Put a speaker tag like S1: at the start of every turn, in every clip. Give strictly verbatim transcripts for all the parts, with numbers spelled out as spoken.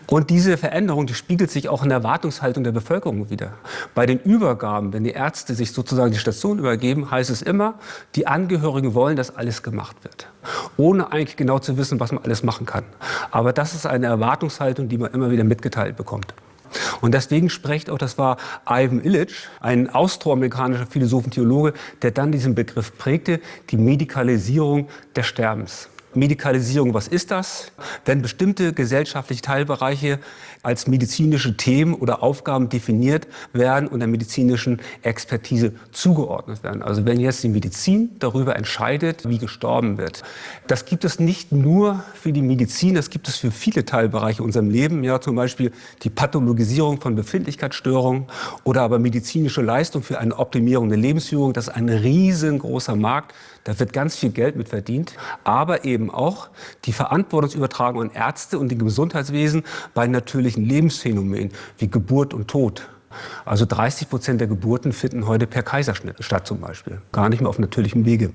S1: Und diese Veränderung, die spiegelt sich auch in der Erwartungshaltung der Bevölkerung wider. Bei den Übergaben, wenn die Ärzte sich sozusagen die Station übergeben, heißt es immer, die Angehörigen wollen, dass alles gemacht wird. Ohne eigentlich genau zu wissen, was man alles machen kann. Aber das ist eine Erwartungshaltung, die man immer wieder mitgeteilt bekommt. Und deswegen spricht auch, das war Ivan Illich, ein austroamerikanischer Philosoph und Theologe, der dann diesen Begriff prägte, die Medikalisierung des Sterbens. Medikalisierung, was ist das? Wenn bestimmte gesellschaftliche Teilbereiche als medizinische Themen oder Aufgaben definiert werden und der medizinischen Expertise zugeordnet werden. Also wenn jetzt die Medizin darüber entscheidet, wie gestorben wird. Das gibt es nicht nur für die Medizin, das gibt es für viele Teilbereiche in unserem Leben. Ja, zum Beispiel die Pathologisierung von Befindlichkeitsstörungen oder aber medizinische Leistung für eine Optimierung der Lebensführung. Das ist ein riesengroßer Markt. Da wird ganz viel Geld mit verdient. Aber eben auch die Verantwortungsübertragung an Ärzte und dem Gesundheitswesen bei natürlichen Lebensphänomenen wie Geburt und Tod. Also dreißig Prozent der Geburten finden heute per Kaiserschnitt statt zum Beispiel. Gar nicht mehr auf natürlichem Wege.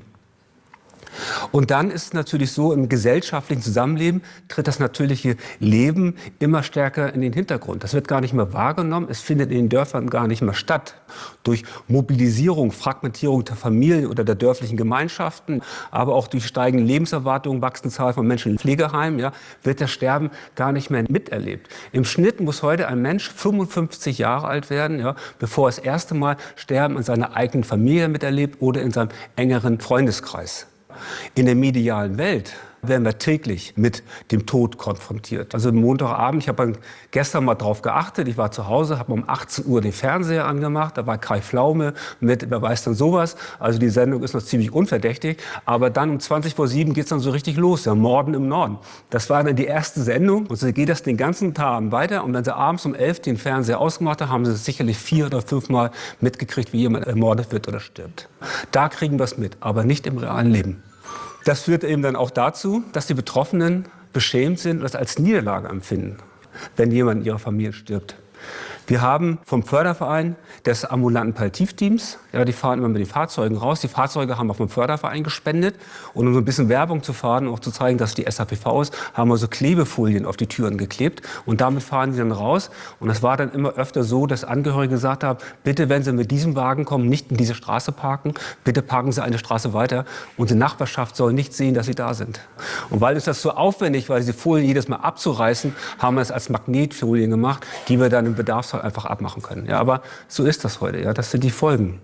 S1: Und dann ist es natürlich so, im gesellschaftlichen Zusammenleben tritt das natürliche Leben immer stärker in den Hintergrund. Das wird gar nicht mehr wahrgenommen, es findet in den Dörfern gar nicht mehr statt. Durch Mobilisierung, Fragmentierung der Familien oder der dörflichen Gemeinschaften, aber auch durch steigende Lebenserwartungen, wachsende Zahl von Menschen in Pflegeheimen, ja, wird das Sterben gar nicht mehr miterlebt. Im Schnitt muss heute ein Mensch fünfundfünfzig Jahre alt werden, ja, bevor er das erste Mal Sterben in seiner eigenen Familie miterlebt oder in seinem engeren Freundeskreis. In der medialen Welt werden wir täglich mit dem Tod konfrontiert. Also Montagabend, ich habe gestern mal drauf geachtet, ich war zu Hause, habe um achtzehn Uhr den Fernseher angemacht, da war Kai Pflaume mit, wer weiß dann sowas, also die Sendung ist noch ziemlich unverdächtig, aber dann um zwanzig vor sieben geht es dann so richtig los, ja, Morden im Norden. Das war dann die erste Sendung und so geht das den ganzen Tag weiter und wenn sie abends um elf den Fernseher ausgemacht haben, haben sie sicherlich vier oder fünf Mal mitgekriegt, wie jemand ermordet wird oder stirbt. Da kriegen wir es mit, aber nicht im realen Leben. Das führt eben dann auch dazu, dass die Betroffenen beschämt sind und das als Niederlage empfinden, wenn jemand in ihrer Familie stirbt. Wir haben vom Förderverein des ambulanten Palliativteams, ja, die fahren immer mit den Fahrzeugen raus. Die Fahrzeuge haben wir vom Förderverein gespendet. Und um so ein bisschen Werbung zu fahren, auch zu zeigen, dass die S H P V ist, haben wir so Klebefolien auf die Türen geklebt. Und damit fahren die dann raus. Und es war dann immer öfter so, dass Angehörige gesagt haben, bitte, wenn Sie mit diesem Wagen kommen, nicht in diese Straße parken. Bitte parken Sie eine Straße weiter. Unsere Nachbarschaft soll nicht sehen, dass Sie da sind. Und weil uns das so aufwendig war, diese Folien jedes Mal abzureißen, haben wir es als Magnetfolien gemacht, die wir dann im Bedarfsfall einfach abmachen können. Ja, aber so ist das heute. Ja, das sind die Folgen.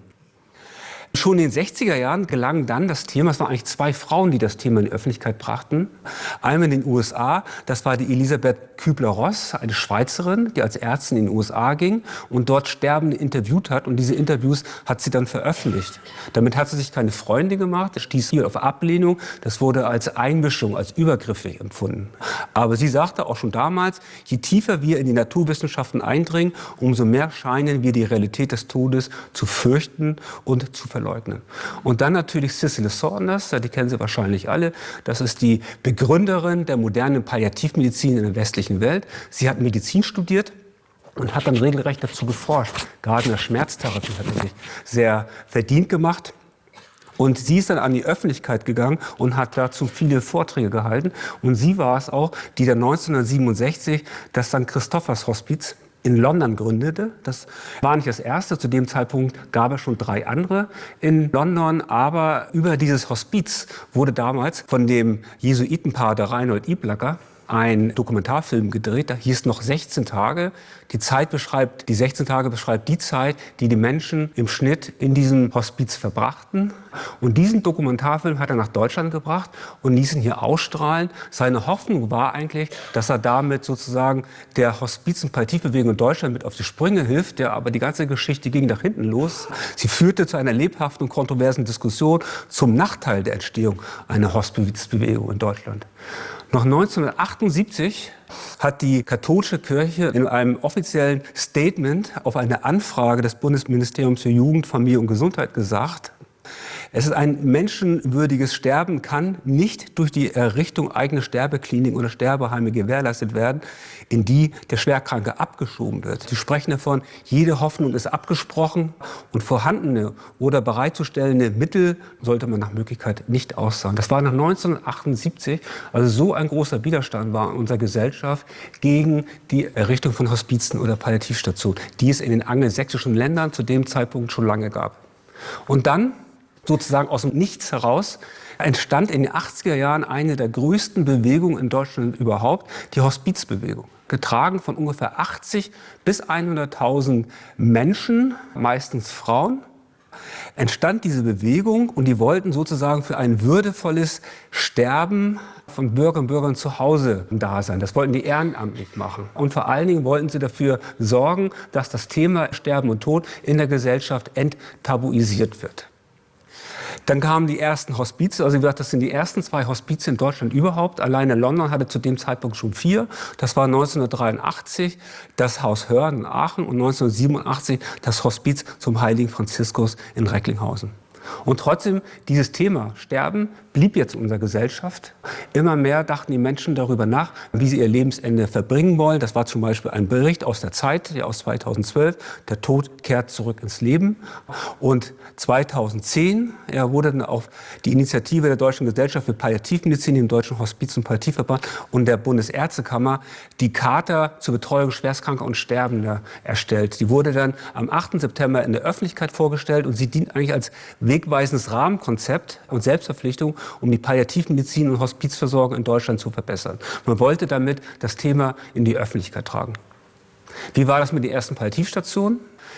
S1: Schon in den sechziger Jahren gelang dann das Thema, es waren eigentlich zwei Frauen, die das Thema in die Öffentlichkeit brachten. Einmal in den U S A, das war die Elisabeth Kübler-Ross, eine Schweizerin, die als Ärztin in den U S A ging und dort Sterbende interviewt hat. Und diese Interviews hat sie dann veröffentlicht. Damit hat sie sich keine Freunde gemacht, das stieß hier auf Ablehnung. Das wurde als Einmischung, als übergriffig empfunden. Aber sie sagte auch schon damals, je tiefer wir in die Naturwissenschaften eindringen, umso mehr scheinen wir die Realität des Todes zu fürchten und zu verleugnen. Leugnen. Und dann natürlich Cicely Saunders, die kennen Sie wahrscheinlich alle. Das ist die Begründerin der modernen Palliativmedizin in der westlichen Welt. Sie hat Medizin studiert und hat dann regelrecht dazu geforscht. Gerade in der Schmerztherapie hat sie sich sehr verdient gemacht. Und sie ist dann an die Öffentlichkeit gegangen und hat dazu viele Vorträge gehalten. Und sie war es auch, die dann neunzehnhundertsiebenundsechzig das Sankt Christophers Hospiz in London gründete. Das war nicht das erste. Zu dem Zeitpunkt gab es schon drei andere in London. Aber über dieses Hospiz wurde damals von dem Jesuitenpater Reinhold Iblacker ein Dokumentarfilm gedreht, der hieß noch sechzehn Tage. Die Zeit beschreibt, die sechzehn Tage beschreibt die Zeit, die die Menschen im Schnitt in diesem Hospiz verbrachten. Und diesen Dokumentarfilm hat er nach Deutschland gebracht und ließ ihn hier ausstrahlen. Seine Hoffnung war eigentlich, dass er damit sozusagen der Hospiz- und Palliativbewegung in Deutschland mit auf die Sprünge hilft. Ja, aber die ganze Geschichte ging nach hinten los. Sie führte zu einer lebhaften und kontroversen Diskussion zum Nachteil der Entstehung einer Hospizbewegung in Deutschland. Noch neunzehnhundertachtundsiebzig hat die katholische Kirche in einem offiziellen Statement auf eine Anfrage des Bundesministeriums für Jugend, Familie und Gesundheit gesagt, Es ist ein menschenwürdiges Sterben, kann nicht durch die Errichtung eigener Sterbekliniken oder Sterbeheime gewährleistet werden, in die der Schwerkranke abgeschoben wird. Sie sprechen davon, jede Hoffnung ist abgesprochen und vorhandene oder bereitzustellende Mittel sollte man nach Möglichkeit nicht auszahlen. Das war nach neunzehnhundertachtundsiebzig, also so ein großer Widerstand war in unserer Gesellschaft gegen die Errichtung von Hospizen oder Palliativstationen, die es in den angelsächsischen Ländern zu dem Zeitpunkt schon lange gab. Und dann, sozusagen aus dem Nichts heraus, entstand in den achtziger Jahren eine der größten Bewegungen in Deutschland überhaupt, die Hospizbewegung. Getragen von ungefähr achtzig bis hunderttausend Menschen, meistens Frauen, entstand diese Bewegung und die wollten sozusagen für ein würdevolles Sterben von Bürgerinnen und Bürgern zu Hause da sein. Das wollten die ehrenamtlich machen. Und vor allen Dingen wollten sie dafür sorgen, dass das Thema Sterben und Tod in der Gesellschaft enttabuisiert wird. Dann kamen die ersten Hospize, also wie gesagt, das sind die ersten zwei Hospize in Deutschland überhaupt. Alleine London hatte zu dem Zeitpunkt schon vier. Das war neunzehnhundertdreiundachtzig das Haus Hörn in Aachen und neunzehnhundertsiebenundachtzig das Hospiz zum Heiligen Franziskus in Recklinghausen. Und trotzdem, dieses Thema Sterben blieb jetzt in unserer Gesellschaft. Immer mehr dachten die Menschen darüber nach, wie sie ihr Lebensende verbringen wollen. Das war zum Beispiel ein Bericht aus der Zeit, ja, aus zweitausendzwölf. Der Tod kehrt zurück ins Leben. Und zweitausendzehn ja, wurde dann auf die Initiative der Deutschen Gesellschaft für Palliativmedizin, dem Deutschen Hospiz- und Palliativverband und der Bundesärztekammer die Charta zur Betreuung Schwerstkranker und Sterbender erstellt. Die wurde dann am achten September in der Öffentlichkeit vorgestellt und sie dient eigentlich als wegweisendes Rahmenkonzept und Selbstverpflichtung, um die Palliativmedizin und Hospizversorgung in Deutschland zu verbessern. Man wollte damit das Thema in die Öffentlichkeit tragen. Wie war das mit den ersten Palliativstationen?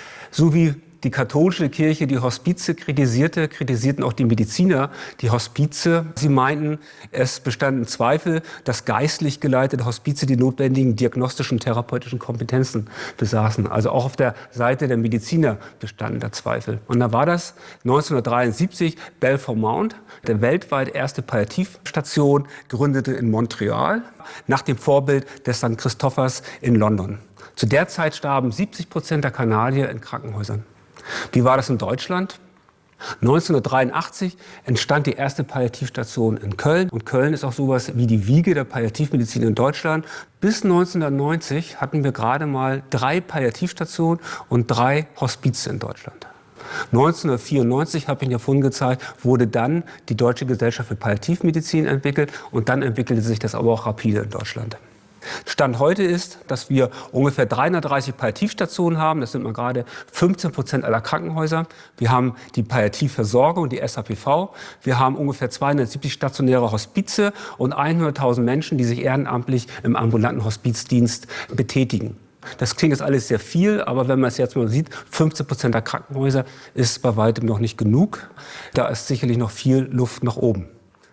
S1: So wie die katholische Kirche die Hospize kritisierte, kritisierten auch die Mediziner die Hospize. Sie meinten, es bestanden Zweifel, dass geistlich geleitete Hospize die notwendigen diagnostischen und therapeutischen Kompetenzen besaßen. Also auch auf der Seite der Mediziner bestanden da Zweifel. Und da war das neunzehnhundertdreiundsiebzig Belfort Mount, der weltweit erste Palliativstation, gründete in Montreal, nach dem Vorbild des Sankt Christophers in London. Zu der Zeit starben siebzig Prozent der Kanadier in Krankenhäusern. Wie war das in Deutschland? neunzehnhundertdreiundachtzig entstand die erste Palliativstation in Köln. Und Köln ist auch sowas wie die Wiege der Palliativmedizin in Deutschland. Bis neunzehnhundertneunzig hatten wir gerade mal drei Palliativstationen und drei Hospize in Deutschland. neunzehnhundertvierundneunzig, habe ich Ihnen ja vorhin gezeigt, wurde dann die Deutsche Gesellschaft für Palliativmedizin entwickelt. Und dann entwickelte sich das aber auch rapide in Deutschland. Stand heute ist, dass wir ungefähr dreihundertdreißig Palliativstationen haben. Das sind mal gerade fünfzehn Prozent aller Krankenhäuser. Wir haben die Palliativversorgung, die S H P V. Wir haben ungefähr zweihundertsiebzig stationäre Hospize und hunderttausend Menschen, die sich ehrenamtlich im ambulanten Hospizdienst betätigen. Das klingt jetzt alles sehr viel, aber wenn man es jetzt mal sieht, fünfzehn Prozent der Krankenhäuser ist bei weitem noch nicht genug. Da ist sicherlich noch viel Luft nach oben.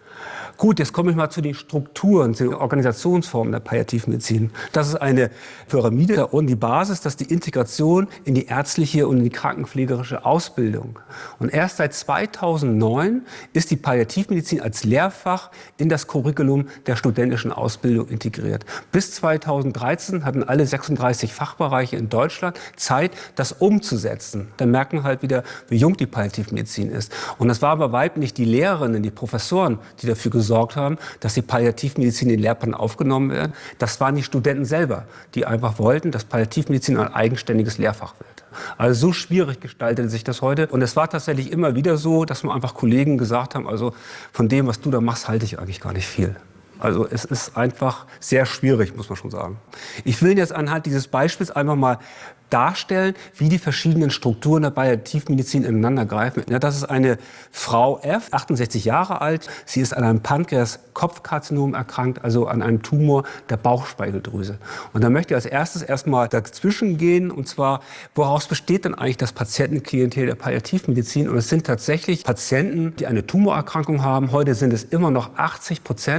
S1: Gut, jetzt komme ich mal zu den Strukturen, zu den Organisationsformen der Palliativmedizin. Das ist eine Pyramide und die Basis, das ist die Integration in die ärztliche und in die krankenpflegerische Ausbildung. Und erst seit zweitausendneun ist die Palliativmedizin als Lehrfach in das Curriculum der studentischen Ausbildung integriert. Bis zweitausenddreizehn hatten alle sechsunddreißig Fachbereiche in Deutschland Zeit, das umzusetzen. Da merken wir halt wieder, wie jung die Palliativmedizin ist. Und das war aber weit nicht die Lehrerinnen, die Professoren, die dafür gesorgt haben, dass die Palliativmedizin in den Lehrplan aufgenommen wird. Das waren die Studenten selber, die einfach wollten, dass Palliativmedizin ein eigenständiges Lehrfach wird. Also so schwierig gestaltete sich das heute. Und es war tatsächlich immer wieder so, dass mir einfach Kollegen gesagt haben, also von dem, was du da machst, halte ich eigentlich gar nicht viel. Also es ist einfach sehr schwierig, muss man schon sagen. Ich will jetzt anhand dieses Beispiels einfach mal darstellen, wie die verschiedenen Strukturen der Palliativmedizin ineinander greifen. Ja, das ist eine Frau F, achtundsechzig Jahre alt. Sie ist an einem Pankreas-Kopfkarzinom erkrankt, also an einem Tumor der Bauchspeicheldrüse. Und da möchte ich als erstes erstmal dazwischen gehen, und zwar, woraus besteht denn eigentlich das Patientenklientel der Palliativmedizin? Und es sind tatsächlich Patienten, die eine Tumorerkrankung haben. Heute sind es immer noch achtzig Prozent. Und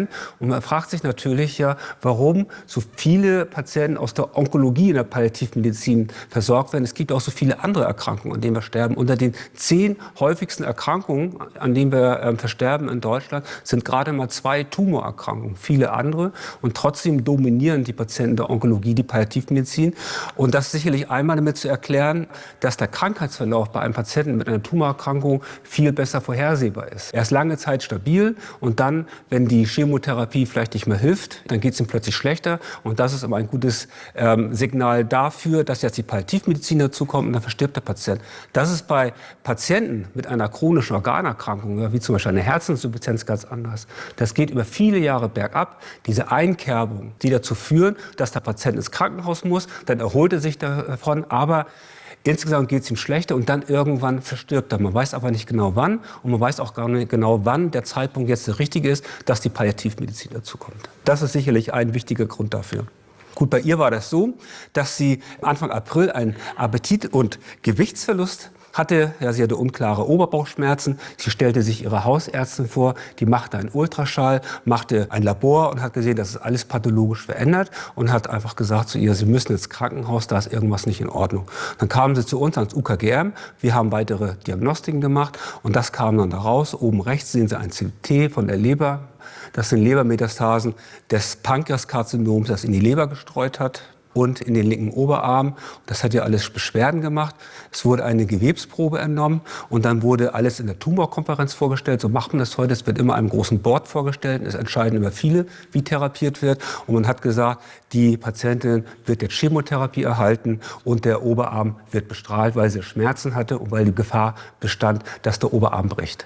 S1: man fragt sich natürlich ja, warum so viele Patienten aus der Onkologie in der Palliativmedizin versorgt werden. Es gibt auch so viele andere Erkrankungen, an denen wir sterben. Unter den zehn häufigsten Erkrankungen, an denen wir äh, versterben in Deutschland, sind gerade mal zwei Tumorerkrankungen, viele andere. Und trotzdem dominieren die Patienten der Onkologie die Palliativmedizin. Und das ist sicherlich einmal damit zu erklären, dass der Krankheitsverlauf bei einem Patienten mit einer Tumorerkrankung viel besser vorhersehbar ist. Er ist lange Zeit stabil und dann, wenn die Chemotherapie vielleicht nicht mehr hilft, dann geht es ihm plötzlich schlechter. Und das ist aber ein gutes ähm, Signal dafür, dass jetzt die Palliativmedizin dazukommt und dann verstirbt der Patient. Das ist bei Patienten mit einer chronischen Organerkrankung, wie zum Beispiel eine Herzinsuffizienz, ganz anders. Das geht über viele Jahre bergab. Diese Einkerbung, die dazu führen, dass der Patient ins Krankenhaus muss, dann erholt er sich davon, aber insgesamt geht es ihm schlechter und dann irgendwann verstirbt er. Man weiß aber nicht genau wann und man weiß auch gar nicht genau, wann der Zeitpunkt jetzt der richtige ist, dass die Palliativmedizin dazukommt. Das ist sicherlich ein wichtiger Grund dafür. Gut, bei ihr war das so, dass sie Anfang April einen Appetit- und Gewichtsverlust hatte. Ja, sie hatte unklare Oberbauchschmerzen. Sie stellte sich ihre Hausärztin vor, die machte einen Ultraschall, machte ein Labor und hat gesehen, das ist alles pathologisch verändert und hat einfach gesagt zu ihr, sie müssen ins Krankenhaus, da ist irgendwas nicht in Ordnung. Dann kamen sie zu uns ans U K G M, wir haben weitere Diagnostiken gemacht und das kam dann da raus. Oben rechts sehen Sie ein C T von der Leber. Das sind Lebermetastasen des Pankreaskarzinoms, das in die Leber gestreut hat und in den linken Oberarm. Das hat ja alles Beschwerden gemacht. Es wurde eine Gewebsprobe entnommen und dann wurde alles in der Tumorkonferenz vorgestellt. So macht man das heute. Es wird immer einem großen Board vorgestellt. Es entscheiden über viele, wie therapiert wird. Und man hat gesagt, die Patientin wird jetzt Chemotherapie erhalten und der Oberarm wird bestrahlt, weil sie Schmerzen hatte und weil die Gefahr bestand, dass der Oberarm bricht.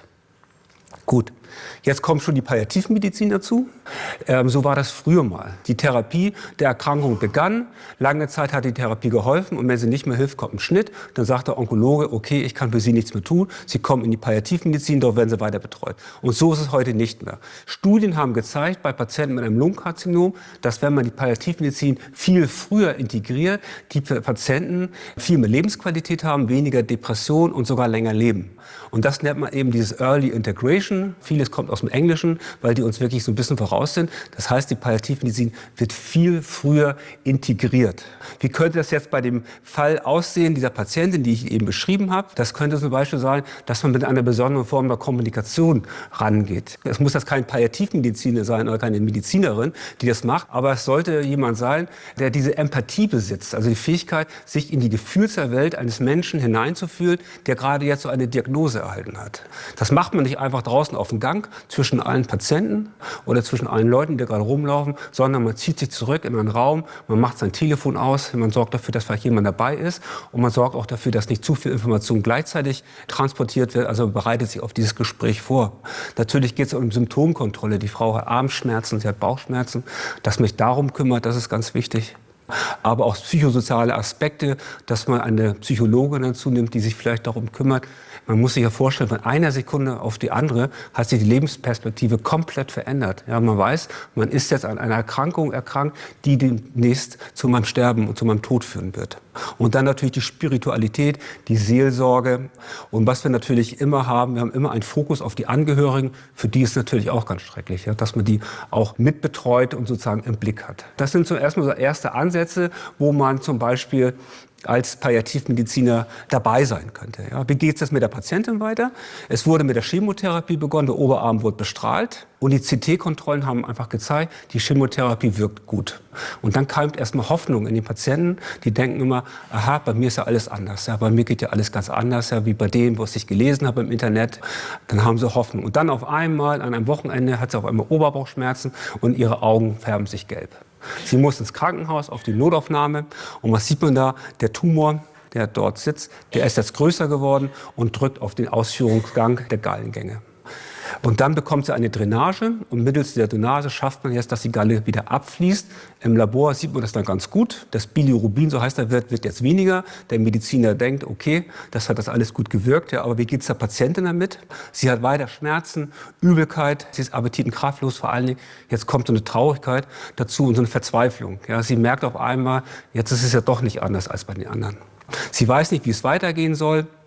S1: Gut, jetzt kommt schon die Palliativmedizin dazu. Ähm, so war das früher mal. Die Therapie der Erkrankung begann. Lange Zeit hat die Therapie geholfen. Und wenn sie nicht mehr hilft, kommt ein Schnitt. Dann sagt der Onkologe, okay, ich kann für Sie nichts mehr tun. Sie kommen in die Palliativmedizin, dort werden Sie weiter betreut. Und so ist es heute nicht mehr. Studien haben gezeigt, bei Patienten mit einem Lungenkarzinom, dass wenn man die Palliativmedizin viel früher integriert, die Patienten viel mehr Lebensqualität haben, weniger Depression und sogar länger leben. Und das nennt man eben dieses Early Integration. Vieles kommt aus dem Englischen, weil die uns wirklich so ein bisschen voraus sind. Das heißt, die Palliativmedizin wird viel früher integriert. Wie könnte das jetzt bei dem Fall aussehen, dieser Patientin, die ich eben beschrieben habe? Das könnte zum Beispiel sein, dass man mit einer besonderen Form der Kommunikation rangeht. Es muss das kein Palliativmediziner sein oder keine Medizinerin, die das macht, aber es sollte jemand sein, der diese Empathie besitzt, also die Fähigkeit, sich in die Gefühlswelt eines Menschen hineinzufühlen, der gerade jetzt so eine Diagnose erhalten hat. Das macht man nicht einfach draußen auf dem Gang zwischen allen Patienten oder zwischen allen Leuten, die gerade rumlaufen, sondern man zieht sich zurück in einen Raum, man macht sein Telefon aus, man sorgt dafür, dass vielleicht jemand dabei ist und man sorgt auch dafür, dass nicht zu viel Information gleichzeitig transportiert wird, also man bereitet sich auf dieses Gespräch vor. Natürlich geht es um Symptomkontrolle. Die Frau hat Armschmerzen, sie hat Bauchschmerzen. Dass man sich darum kümmert, das ist ganz wichtig. Aber auch psychosoziale Aspekte, dass man eine Psychologin dazu nimmt, die sich vielleicht darum kümmert. Man muss sich ja vorstellen, von einer Sekunde auf die andere hat sich die Lebensperspektive komplett verändert. Ja, man weiß, man ist jetzt an einer Erkrankung erkrankt, die demnächst zu meinem Sterben und zu meinem Tod führen wird. Und dann natürlich die Spiritualität, die Seelsorge. Und was wir natürlich immer haben, wir haben immer einen Fokus auf die Angehörigen. Für die ist natürlich auch ganz schrecklich, ja, dass man die auch mitbetreut und sozusagen im Blick hat. Das sind zuerst mal so erste Ansätze, wo man zum Beispiel als Palliativmediziner dabei sein könnte. Ja, wie geht es mit der Patientin weiter? Es wurde mit der Chemotherapie begonnen, der Oberarm wurde bestrahlt und die C T-Kontrollen haben einfach gezeigt, die Chemotherapie wirkt gut. Und dann keimt erstmal Hoffnung in die Patienten, die denken immer, aha, bei mir ist ja alles anders, ja, bei mir geht ja alles ganz anders, ja, wie bei dem, was ich gelesen habe im Internet. Dann haben sie Hoffnung. Und dann auf einmal, an einem Wochenende, hat sie auf einmal Oberbauchschmerzen und ihre Augen färben sich gelb. Sie muss ins Krankenhaus, auf die Notaufnahme. Und was sieht man da? Der Tumor, der dort sitzt, der ist jetzt größer geworden und drückt auf den Ausführungsgang der Gallengänge. Und dann bekommt sie eine Drainage und mittels der Drainage schafft man jetzt, dass die Galle wieder abfließt. Im Labor sieht man das dann ganz gut. Das Bilirubin, so heißt der Wert, wird jetzt weniger. Der Mediziner denkt, okay, das hat das alles gut gewirkt. Ja, aber wie geht es der Patientin damit? Sie hat weiter Schmerzen, Übelkeit, sie ist appetit- und kraftlos vor allen Dingen. Jetzt kommt so eine Traurigkeit dazu und so eine Verzweiflung. Ja, sie merkt auf einmal, jetzt ist es ja doch nicht anders als bei den anderen. Sie weiß nicht, wie es weitergehen soll.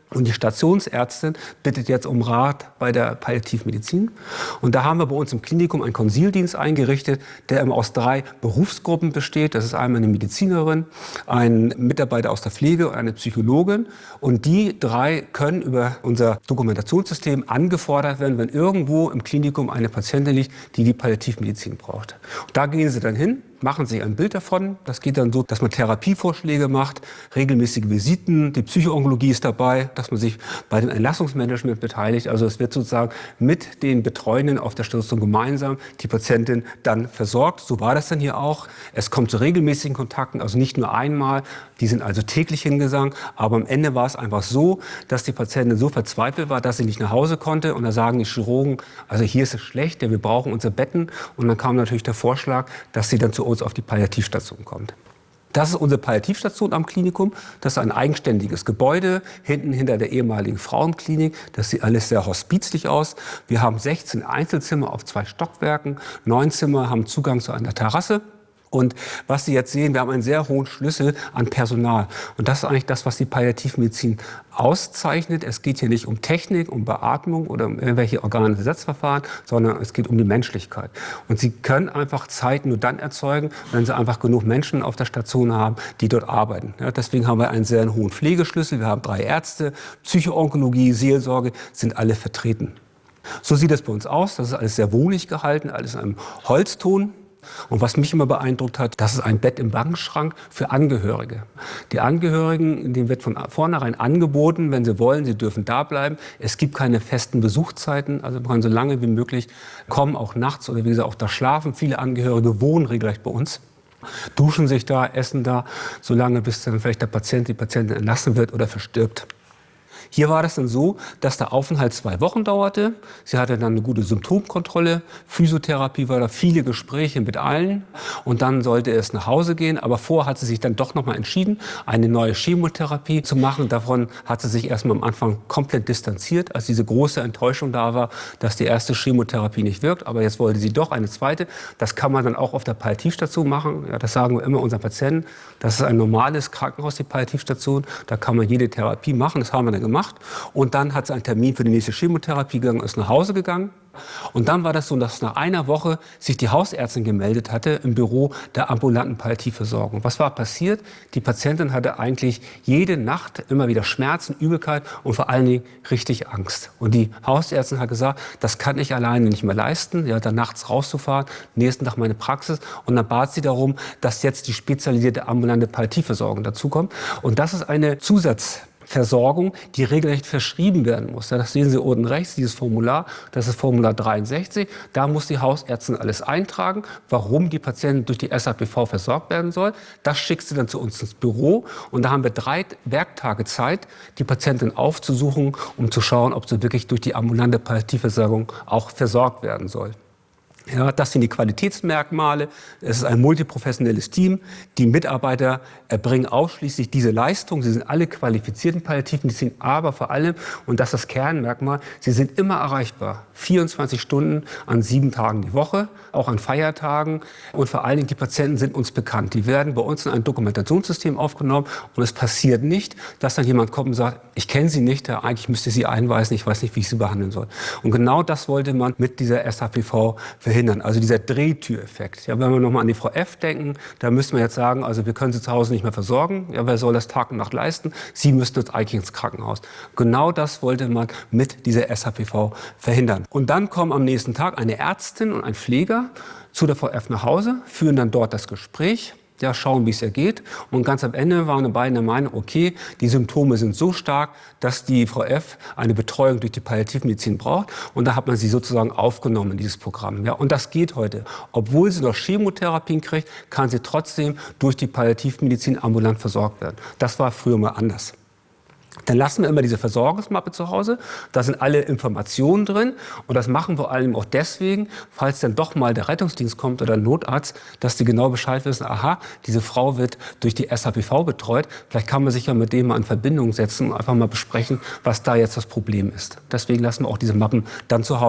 S1: Und die Stationsärztin bittet jetzt um Rat bei der Palliativmedizin. Und da haben wir bei uns im Klinikum einen Konsildienst eingerichtet, der immer aus drei Berufsgruppen besteht. Das ist einmal eine Medizinerin, ein Mitarbeiter aus der Pflege und eine Psychologin. Und die drei können über unser Dokumentationssystem angefordert werden, wenn irgendwo im Klinikum eine Patientin liegt, die die Palliativmedizin braucht. Und da gehen sie dann hin, machen sich ein Bild davon. Das geht dann so, dass man Therapievorschläge macht, regelmäßige Visiten, die Psychoonkologie ist dabei, dass man sich bei dem Entlassungsmanagement beteiligt. Also es wird sozusagen mit den Betreuenden auf der Station gemeinsam die Patientin dann versorgt. So war das dann hier auch. Es kommt zu regelmäßigen Kontakten, also nicht nur einmal. Die sind also täglich hingegangen. Aber am Ende war es einfach so, dass die Patientin so verzweifelt war, dass sie nicht nach Hause konnte. Und da sagen die Chirurgen, also hier ist es schlecht, wir brauchen unsere Betten. Und dann kam natürlich der Vorschlag, dass sie dann zu uns auf die Palliativstation kommt. Das ist unsere Palliativstation am Klinikum. Das ist ein eigenständiges Gebäude, hinten hinter der ehemaligen Frauenklinik. Das sieht alles sehr hospizlich aus. Wir haben sechzehn Einzelzimmer auf zwei Stockwerken. Neun Zimmer haben Zugang zu einer Terrasse. Und was Sie jetzt sehen, wir haben einen sehr hohen Schlüssel an Personal. Und das ist eigentlich das, was die Palliativmedizin auszeichnet. Es geht hier nicht um Technik, um Beatmung oder um irgendwelche Organersatzverfahren, sondern es geht um die Menschlichkeit. Und Sie können einfach Zeit nur dann erzeugen, wenn Sie einfach genug Menschen auf der Station haben, die dort arbeiten. Ja, deswegen haben wir einen sehr hohen Pflegeschlüssel. Wir haben drei Ärzte, Psychoonkologie, Seelsorge sind alle vertreten. So sieht es bei uns aus. Das ist alles sehr wohlig gehalten, alles in einem Holzton. Und was mich immer beeindruckt hat, das ist ein Bett im Wangschrank für Angehörige. Die Angehörigen, denen wird von vornherein angeboten, wenn sie wollen, sie dürfen da bleiben. Es gibt keine festen Besuchszeiten, also man kann so lange wie möglich kommen, auch nachts oder wie gesagt auch da schlafen. Viele Angehörige wohnen regelrecht bei uns, duschen sich da, essen da, solange bis dann vielleicht der Patient, die Patientin entlassen wird oder verstirbt. Hier war das dann so, dass der Aufenthalt zwei Wochen dauerte. Sie hatte dann eine gute Symptomkontrolle, Physiotherapie war da, viele Gespräche mit allen. Und dann sollte es nach Hause gehen. Aber vorher hat sie sich dann doch noch mal entschieden, eine neue Chemotherapie zu machen. Davon hat sie sich erstmal am Anfang komplett distanziert, als diese große Enttäuschung da war, dass die erste Chemotherapie nicht wirkt. Aber jetzt wollte sie doch eine zweite. Das kann man dann auch auf der Palliativstation machen. Ja, das sagen wir immer unseren Patienten. Das ist ein normales Krankenhaus, die Palliativstation. Da kann man jede Therapie machen. Das haben wir dann gemacht. Und dann hat sie einen Termin für die nächste Chemotherapie gegangen, ist nach Hause gegangen. Und dann war das so, dass nach einer Woche sich die Hausärztin gemeldet hatte im Büro der ambulanten Palliativversorgung. Was war passiert? Die Patientin hatte eigentlich jede Nacht immer wieder Schmerzen, Übelkeit und vor allen Dingen richtig Angst. Und die Hausärztin hat gesagt, das kann ich alleine nicht mehr leisten, ja, dann nachts rauszufahren, nächsten Tag meine Praxis. Und dann bat sie darum, dass jetzt die spezialisierte ambulante Palliativversorgung dazukommt. Und das ist eine Zusatz Versorgung, die regelrecht verschrieben werden muss. Das sehen Sie unten rechts, dieses Formular, das ist Formular dreiundsechzig. Da muss die Hausärztin alles eintragen, warum die Patientin durch die S A P V versorgt werden soll. Das schickt sie dann zu uns ins Büro und da haben wir drei Werktage Zeit, die Patientin aufzusuchen, um zu schauen, ob sie wirklich durch die ambulante Palliativversorgung auch versorgt werden soll. Ja, das sind die Qualitätsmerkmale. Es ist ein multiprofessionelles Team. Die Mitarbeiter erbringen ausschließlich diese Leistung. Sie sind alle qualifizierten Palliativmedizin, aber vor allem, und das ist das Kernmerkmal, sie sind immer erreichbar. vierundzwanzig Stunden an sieben Tagen die Woche, auch an Feiertagen. Und vor allen Dingen, die Patienten sind uns bekannt. Die werden bei uns in ein Dokumentationssystem aufgenommen. Und es passiert nicht, dass dann jemand kommt und sagt, ich kenne Sie nicht, eigentlich müsste ich Sie einweisen, ich weiß nicht, wie ich Sie behandeln soll. Und genau das wollte man mit dieser S A P V verhindern. Also dieser Drehtüreffekt. Ja, wenn wir nochmal an die Frau F. denken, da müssen wir jetzt sagen, also wir können sie zu Hause nicht mehr versorgen. Ja, wer soll das Tag und Nacht leisten? Sie müssten jetzt eigentlich ins Krankenhaus. Genau das wollte man mit dieser S A P V verhindern. Und dann kommen am nächsten Tag eine Ärztin und ein Pfleger zu der Frau F. nach Hause, führen dann dort das Gespräch. Ja, schauen, wie es ihr geht. Und ganz am Ende waren wir beide der Meinung, okay, die Symptome sind so stark, dass die Frau F. eine Betreuung durch die Palliativmedizin braucht. Und da hat man sie sozusagen aufgenommen in dieses Programm. Ja, und das geht heute. Obwohl sie noch Chemotherapien kriegt, kann sie trotzdem durch die Palliativmedizin ambulant versorgt werden. Das war früher mal anders. Dann lassen wir immer diese Versorgungsmappe zu Hause. Da sind alle Informationen drin. Und das machen wir vor allem auch deswegen, falls dann doch mal der Rettungsdienst kommt oder ein Notarzt, dass die genau Bescheid wissen, aha, diese Frau wird durch die S A P V betreut. Vielleicht kann man sich ja mit dem mal in Verbindung setzen und einfach mal besprechen, was da jetzt das Problem ist. Deswegen lassen wir auch diese Mappen dann zu Hause.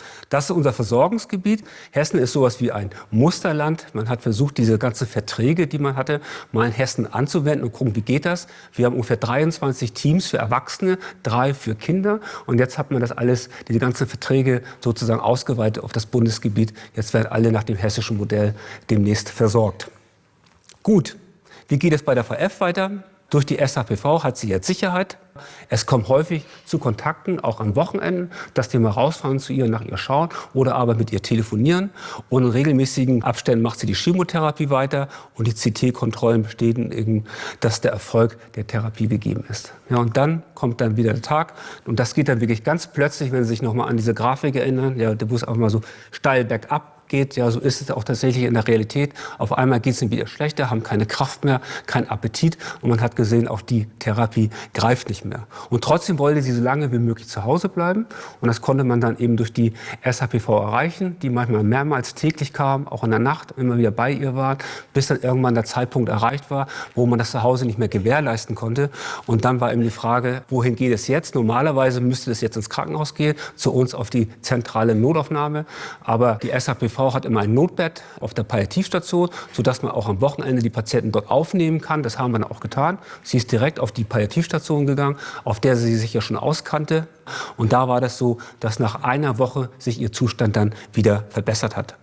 S1: Das ist unser Versorgungsgebiet. Hessen ist sowas wie ein Musterland. Man hat versucht, diese ganzen Verträge, die man hatte, mal in Hessen anzuwenden und gucken, wie geht das. Wir haben ungefähr dreiundzwanzig Teams für Erwachsene, drei für Kinder. Und jetzt hat man das alles, diese ganzen Verträge sozusagen ausgeweitet auf das Bundesgebiet. Jetzt werden alle nach dem hessischen Modell demnächst versorgt. Gut, wie geht es bei der V F weiter? Durch die S H P V hat sie jetzt Sicherheit. Es kommt häufig zu Kontakten, auch am Wochenenden, dass die mal rausfahren zu ihr, nach ihr schauen oder aber mit ihr telefonieren. Und in regelmäßigen Abständen macht sie die Chemotherapie weiter und die C T-Kontrollen bestätigen, dass der Erfolg der Therapie gegeben ist. Ja, und dann kommt dann wieder der Tag und das geht dann wirklich ganz plötzlich, wenn Sie sich noch mal an diese Grafik erinnern, ja, wo es auch mal so steil bergab geht. Ja, so ist es auch tatsächlich in der Realität. Auf einmal geht es ihnen wieder schlechter, haben keine Kraft mehr, keinen Appetit und man hat gesehen, auch die Therapie greift nicht mehr. Und trotzdem wollte sie so lange wie möglich zu Hause bleiben und das konnte man dann eben durch die S H P V erreichen, die manchmal mehrmals täglich kam, auch in der Nacht immer wieder bei ihr war, bis dann irgendwann der Zeitpunkt erreicht war, wo man das zu Hause nicht mehr gewährleisten konnte. Und dann war eben die Frage, wohin geht es jetzt? Normalerweise müsste es jetzt ins Krankenhaus gehen, zu uns auf die zentrale Notaufnahme, aber die S H P V hat immer ein Notbett auf der Palliativstation, sodass man auch am Wochenende die Patienten dort aufnehmen kann. Das haben wir dann auch getan. Sie ist direkt auf die Palliativstation gegangen, auf der sie sich ja schon auskannte. Und da war das so, dass nach einer Woche sich ihr Zustand dann wieder verbessert hat.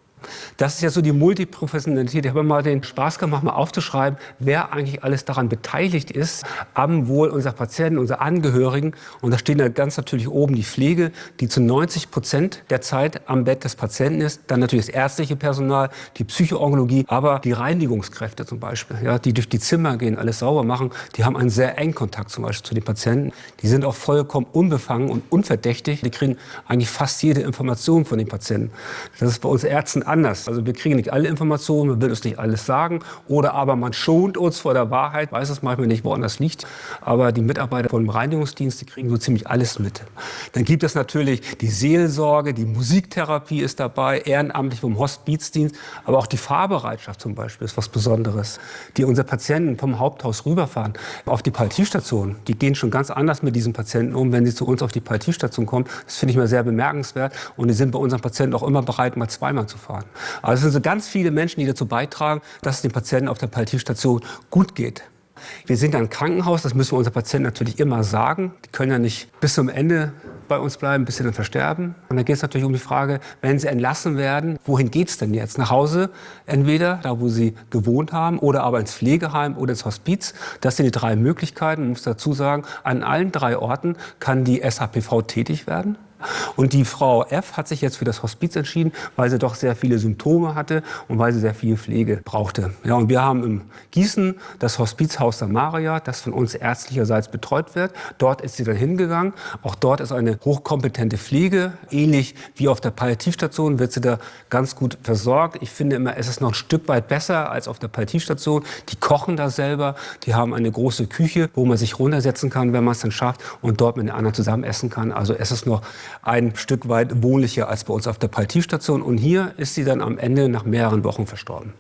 S1: Das ist ja so die Multiprofessionalität. Ich habe mal den Spaß gemacht, mal aufzuschreiben, wer eigentlich alles daran beteiligt ist, am Wohl unserer Patienten, unserer Angehörigen. Und da steht dann ganz natürlich oben die Pflege, die zu neunzig Prozent der Zeit am Bett des Patienten ist. Dann natürlich das ärztliche Personal, die Psychoonkologie, aber die Reinigungskräfte zum Beispiel, ja, die durch die Zimmer gehen, alles sauber machen, die haben einen sehr engen Kontakt zum Beispiel zu den Patienten. Die sind auch vollkommen unbefangen und unverdächtig. Die kriegen eigentlich fast jede Information von den Patienten. Das ist bei uns Ärzten anders. Also wir kriegen nicht alle Informationen, man will uns nicht alles sagen. Oder aber man schont uns vor der Wahrheit, weiß es manchmal nicht, woran das liegt. Aber die Mitarbeiter vom Reinigungsdienst, die kriegen so ziemlich alles mit. Dann gibt es natürlich die Seelsorge, die Musiktherapie ist dabei, ehrenamtlich vom Hospizdienst. Aber auch die Fahrbereitschaft zum Beispiel ist was Besonderes. Die unsere Patienten vom Haupthaus rüberfahren auf die Palliativstation. Die gehen schon ganz anders mit diesen Patienten um, wenn sie zu uns auf die Palliativstation kommen. Das finde ich mal sehr bemerkenswert. Und die sind bei unseren Patienten auch immer bereit, mal zweimal zu fahren. Also es sind so ganz viele Menschen, die dazu beitragen, dass es den Patienten auf der Palliativstation gut geht. Wir sind ein Krankenhaus, das müssen wir unseren Patienten natürlich immer sagen. Die können ja nicht bis zum Ende bei uns bleiben, bis sie dann versterben. Und dann geht es natürlich um die Frage, wenn sie entlassen werden, wohin geht es denn jetzt? Nach Hause, entweder da, wo sie gewohnt haben, oder aber ins Pflegeheim oder ins Hospiz. Das sind die drei Möglichkeiten. Man muss dazu sagen, an allen drei Orten kann die S H P V tätig werden. Und die Frau F. hat sich jetzt für das Hospiz entschieden, weil sie doch sehr viele Symptome hatte und weil sie sehr viel Pflege brauchte. Ja, und wir haben in Gießen das Hospiz Haus Samaria, das von uns ärztlicherseits betreut wird. Dort ist sie dann hingegangen. Auch dort ist eine hochkompetente Pflege. Ähnlich wie auf der Palliativstation wird sie da ganz gut versorgt. Ich finde immer, es ist noch ein Stück weit besser als auf der Palliativstation. Die kochen da selber. Die haben eine große Küche, wo man sich runtersetzen kann, wenn man es dann schafft und dort mit den anderen zusammen essen kann. Also es ist noch ein Stück weit wohnlicher als bei uns auf der Palliativstation. Und hier ist sie dann am Ende nach mehreren Wochen verstorben.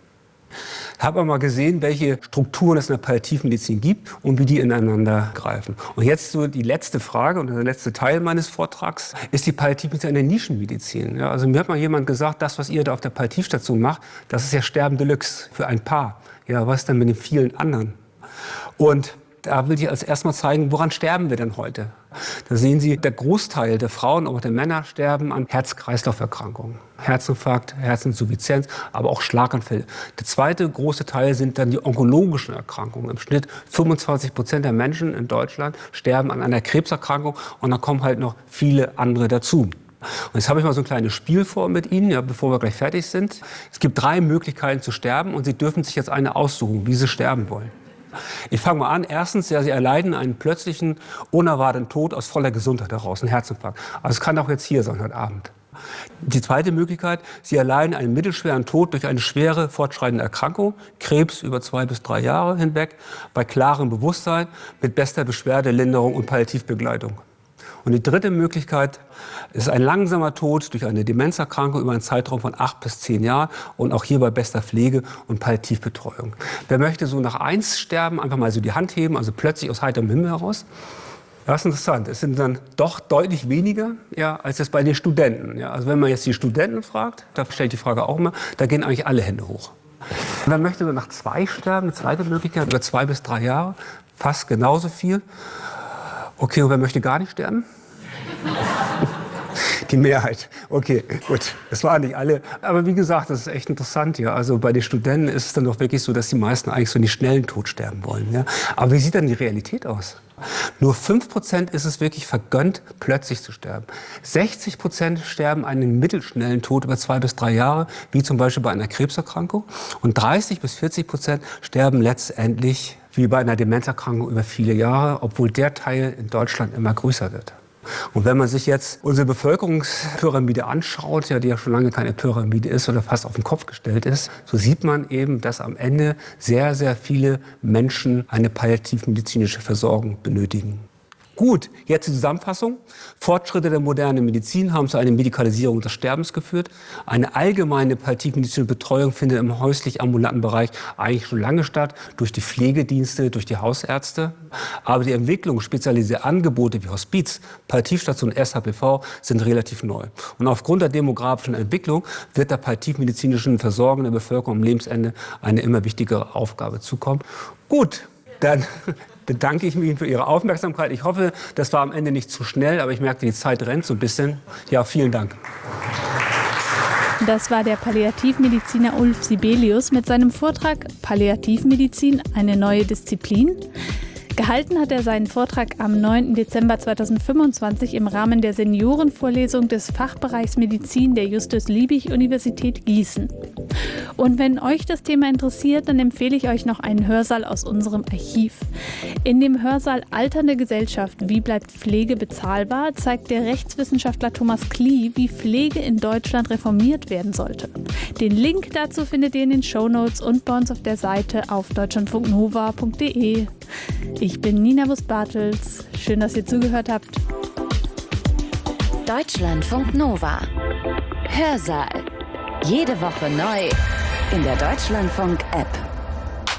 S1: Ich habe mal gesehen, welche Strukturen es in der Palliativmedizin gibt und wie die ineinander greifen. Und jetzt so die letzte Frage und der letzte Teil meines Vortrags. Ist die Palliativmedizin eine Nischenmedizin? Ja, also mir hat mal jemand gesagt, das, was ihr da auf der Palliativstation macht, das ist ja Sterben Deluxe für ein Paar. Ja, was denn mit den vielen anderen? Und da will ich als erstmal zeigen, woran sterben wir denn heute? Da sehen Sie, der Großteil der Frauen, aber auch der Männer sterben an Herz-Kreislauf-Erkrankungen. Herzinfarkt, Herzinsuffizienz, aber auch Schlaganfälle. Der zweite große Teil sind dann die onkologischen Erkrankungen. Im Schnitt fünfundzwanzig Prozent der Menschen in Deutschland sterben an einer Krebserkrankung und dann kommen halt noch viele andere dazu. Und jetzt habe ich mal so ein kleines Spiel vor mit Ihnen, ja, bevor wir gleich fertig sind. Es gibt drei Möglichkeiten zu sterben und Sie dürfen sich jetzt eine aussuchen, wie Sie sterben wollen. Ich fange mal an. Erstens, ja, Sie erleiden einen plötzlichen, unerwarteten Tod aus voller Gesundheit heraus, einen Herzinfarkt. Also es kann auch jetzt hier sein, heute Abend. Die zweite Möglichkeit, Sie erleiden einen mittelschweren Tod durch eine schwere, fortschreitende Erkrankung, Krebs über zwei bis drei Jahre hinweg, bei klarem Bewusstsein, mit bester Beschwerdelinderung und Palliativbegleitung. Und die dritte Möglichkeit ist ein langsamer Tod durch eine Demenzerkrankung über einen Zeitraum von acht bis zehn Jahren und auch hier bei bester Pflege und Palliativbetreuung. Wer möchte so nach eins sterben, einfach mal so die Hand heben, also plötzlich aus heiterem Himmel heraus. Das ist interessant. Es sind dann doch deutlich weniger, ja, als es bei den Studenten. Ja. Also wenn man jetzt die Studenten fragt, da stellt die Frage auch immer, da gehen eigentlich alle Hände hoch. Und dann möchte man nach zwei sterben, eine zweite Möglichkeit, über zwei bis drei Jahre, fast genauso viel. Okay, und wer möchte gar nicht sterben? Die Mehrheit. Okay, gut. Das waren nicht alle. Aber wie gesagt, das ist echt interessant. Ja. Also bei den Studenten ist es dann doch wirklich so, dass die meisten eigentlich so einen schnellen Tod sterben wollen. Ja. Aber wie sieht dann die Realität aus? Nur fünf Prozent ist es wirklich vergönnt, plötzlich zu sterben. sechzig Prozent sterben einen mittelschnellen Tod über zwei bis drei Jahre, wie zum Beispiel bei einer Krebserkrankung. Und dreißig bis vierzig Prozent sterben letztendlich wie bei einer Demenzerkrankung über viele Jahre, obwohl der Teil in Deutschland immer größer wird. Und wenn man sich jetzt unsere Bevölkerungspyramide anschaut, ja, die ja schon lange keine Pyramide ist oder fast auf den Kopf gestellt ist, so sieht man eben, dass am Ende sehr, sehr viele Menschen eine palliativmedizinische Versorgung benötigen. Gut, jetzt die Zusammenfassung. Fortschritte der modernen Medizin haben zu einer Medikalisierung des Sterbens geführt. Eine allgemeine palliativmedizinische Betreuung findet im häuslich-ambulanten Bereich eigentlich schon lange statt, durch die Pflegedienste, durch die Hausärzte. Aber die Entwicklung spezialisierter Angebote wie Hospiz, Palliativstation, S H P V sind relativ neu. Und aufgrund der demografischen Entwicklung wird der palliativmedizinischen Versorgung der Bevölkerung am Lebensende eine immer wichtigere Aufgabe zukommen. Gut, dann bedanke ich mich für Ihre Aufmerksamkeit. Ich hoffe, das war am Ende nicht zu schnell, aber ich merkte, die Zeit rennt so ein bisschen. Ja, vielen Dank.
S2: Das war der Palliativmediziner Ulf Sibelius mit seinem Vortrag Palliativmedizin, eine neue Disziplin. Gehalten hat er seinen Vortrag am neunten Dezember zweitausendfünfundzwanzig im Rahmen der Seniorenvorlesung des Fachbereichs Medizin der Justus-Liebig-Universität Gießen. Und wenn euch das Thema interessiert, dann empfehle ich euch noch einen Hörsaal aus unserem Archiv. In dem Hörsaal Alternde Gesellschaft, wie bleibt Pflege bezahlbar, zeigt der Rechtswissenschaftler Thomas Klie, wie Pflege in Deutschland reformiert werden sollte. Den Link dazu findet ihr in den Shownotes und bei uns auf der Seite auf deutschlandfunknova punkt de. Ich bin Nina Bus-Bartels. Schön, dass ihr zugehört habt.
S3: Deutschlandfunk Nova. Hörsaal. Jede Woche neu in der Deutschlandfunk-App.